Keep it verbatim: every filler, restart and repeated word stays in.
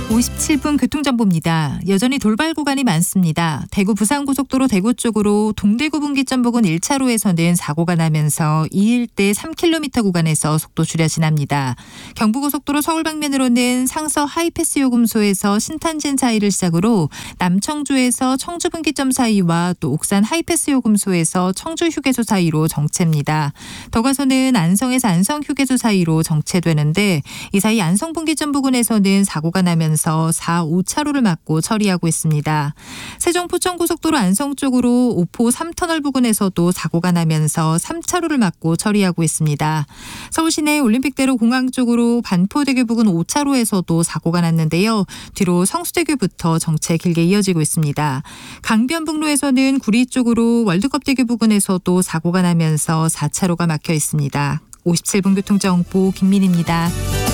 오십칠 분 교통정보입니다. 여전히 돌발 구간이 많습니다. 대구 부산고속도로 대구 쪽으로 동대구 분기점 부근 일 차로에서는 사고가 나면서 이 일대 삼 킬로미터 구간에서 속도 줄여 지납니다. 경부고속도로 서울 방면으로는 상서 하이패스 요금소에서 신탄진 사이를 시작으로 남청주에서 청주 분기점 사이와 또 옥산 하이패스 요금소에서 청주 휴게소 사이로 정체입니다. 더 가서는 안성에서 안성 휴게소 사이로 정체되는데 이 사이 안성 분기점 부근에서는 사고가 나면서 사, 오 차로를 막고 처리하고 있습니다. 세종 포천고속도로 안성 쪽으로 오포 삼 터널 부근에서도 사고가 나면서 삼 차로를 막고 처리하고 있습니다. 서울시내 올림픽대로 공항 쪽으로 반포대교 부근 오 차로에서도 사고가 났는데요. 뒤로 성수대교부터 정체 길게 이어지고 있습니다. 강변북로에서는 구리 쪽으로 월드컵대교 부근에서도 사고가 나면서 사 차로가 막혀 있습니다. 오십칠 분 교통정보 김민희입니다.